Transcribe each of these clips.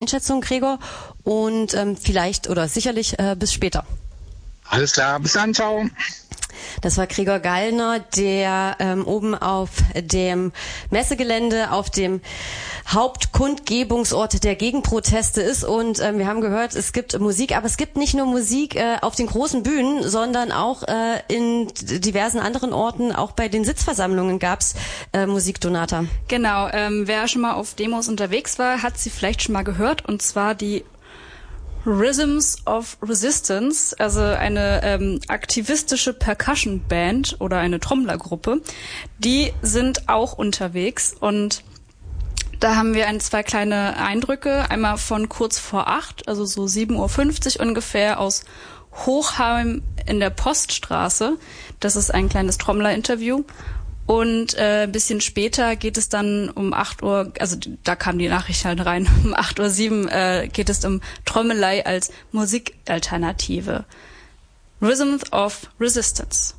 Einschätzung, Gregor, und vielleicht oder sicherlich bis später. Alles klar, bis dann, ciao. Das war Gregor Gallner, der oben auf dem Messegelände, auf dem Hauptkundgebungsort der Gegenproteste ist. Und wir haben gehört, es gibt Musik, aber es gibt nicht nur Musik auf den großen Bühnen, sondern auch in diversen anderen Orten, auch bei den Sitzversammlungen gab's Musik, Donata. Genau, wer schon mal auf Demos unterwegs war, hat sie vielleicht schon mal gehört, und zwar die Rhythms of Resistance, also eine aktivistische Percussion-Band oder eine Trommlergruppe. Die sind auch unterwegs, und da haben wir zwei kleine Eindrücke. Einmal von kurz vor 8, also so 7:50 Uhr ungefähr, aus Hochheim in der Poststraße. Das ist ein kleines Trommler-Interview. Und ein bisschen später geht es dann um 8 Uhr, also da kam die Nachricht halt rein, um 8:07 Uhr geht es um Trommelei als Musikalternative. Rhythms of Resistance.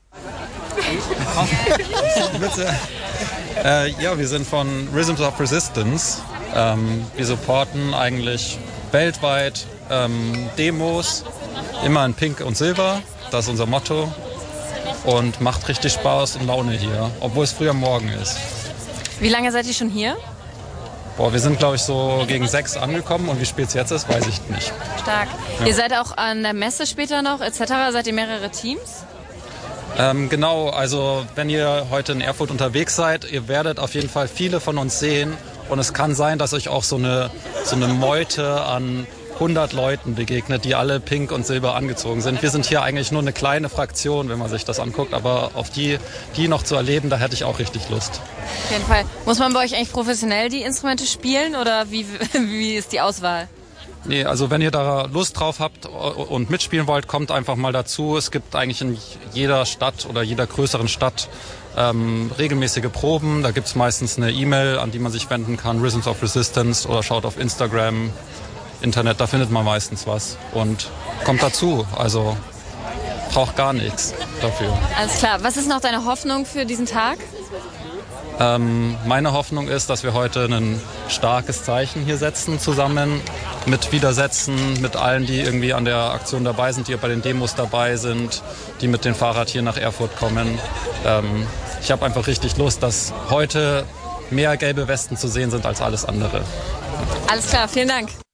Bitte. Ja, wir sind von Rhythms of Resistance. Wir supporten eigentlich weltweit Demos, immer in Pink und Silber, das ist unser Motto. Und macht richtig Spaß und Laune hier, obwohl es früh am Morgen ist. Wie lange seid ihr schon hier? Wir sind, glaube ich, so gegen 6 angekommen, und wie spät es jetzt ist, weiß ich nicht. Stark. Ja. Ihr seid auch an der Messe später noch, etc.? Seid ihr mehrere Teams? Genau, also wenn ihr heute in Erfurt unterwegs seid, ihr werdet auf jeden Fall viele von uns sehen. Und es kann sein, dass euch auch so eine Meute an 100 Leuten begegnet, die alle pink und silber angezogen sind. Wir sind hier eigentlich nur eine kleine Fraktion, wenn man sich das anguckt, aber auf die noch zu erleben, da hätte ich auch richtig Lust. Auf jeden Fall. Muss man bei euch eigentlich professionell die Instrumente spielen, oder wie ist die Auswahl? Nee, also wenn ihr da Lust drauf habt und mitspielen wollt, kommt einfach mal dazu. Es gibt eigentlich in jeder Stadt oder jeder größeren Stadt regelmäßige Proben. Da gibt es meistens eine E-Mail, an die man sich wenden kann, Rhythms of Resistance, oder schaut auf Instagram, Internet, da findet man meistens was, und kommt dazu, also braucht gar nichts dafür. Alles klar. Was ist noch deine Hoffnung für diesen Tag? Meine Hoffnung ist, dass wir heute ein starkes Zeichen hier setzen, zusammen mit Widersetzen, mit allen, die irgendwie an der Aktion dabei sind, die bei den Demos dabei sind, die mit dem Fahrrad hier nach Erfurt kommen. Ich habe einfach richtig Lust, dass heute mehr gelbe Westen zu sehen sind als alles andere. Alles klar, vielen Dank.